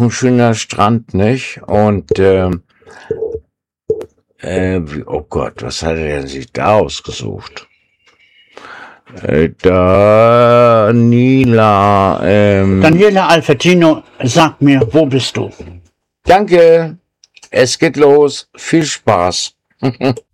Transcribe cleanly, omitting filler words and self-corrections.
ein schöner Strand, nicht? Und oh Gott, was hat er denn sich da ausgesucht? Daniela Albertino, sag mir, wo bist du? Danke, es geht los. Viel Spaß.